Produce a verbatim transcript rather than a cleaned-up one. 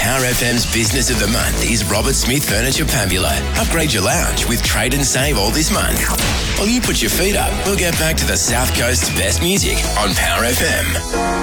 Power F M's Business of the Month is Robert Smith Furniture Pambula. Upgrade your lounge with trade and save all this month. While you put your feet up, we'll get back to the South Coast's best music on Power F M.